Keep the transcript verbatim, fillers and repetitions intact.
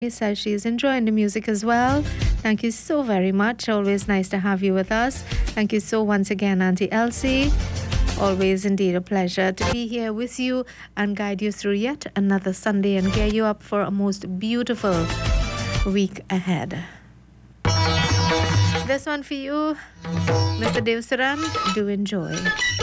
He says she's enjoying the music as well. Thank you so very much. Always nice to have you with us. Thank you so once again, Auntie Elsie. Always indeed a pleasure to be here with you and guide you through yet another Sunday and gear you up for a most beautiful week ahead. This one for you, Mister Dev Saran. Do enjoy.